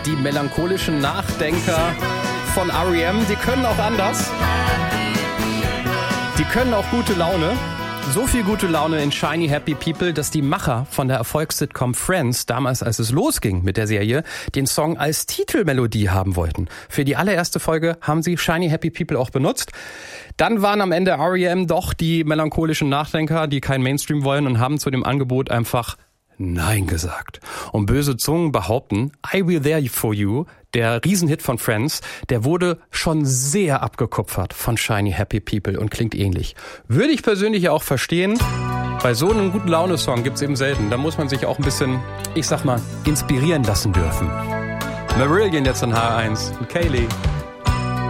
Die melancholischen Nachdenker von R.E.M., die können auch anders. Die können auch gute Laune. So viel gute Laune in Shiny Happy People, dass die Macher von der Erfolgssitcom Friends, damals als es losging mit der Serie, den Song als Titelmelodie haben wollten. Für die allererste Folge haben sie Shiny Happy People auch benutzt. Dann waren am Ende R.E.M. doch die melancholischen Nachdenker, die kein Mainstream wollen und haben zu dem Angebot einfach Nein gesagt. Und böse Zungen behaupten, I Will There For You, der Riesenhit von Friends, der wurde schon sehr abgekupfert von Shiny Happy People und klingt ähnlich. Würde ich persönlich auch verstehen. Bei so einem guten Laune-Song gibt's eben selten. Da muss man sich auch ein bisschen, ich sag mal, inspirieren lassen dürfen. Marillion jetzt in H1 mit Kaylee.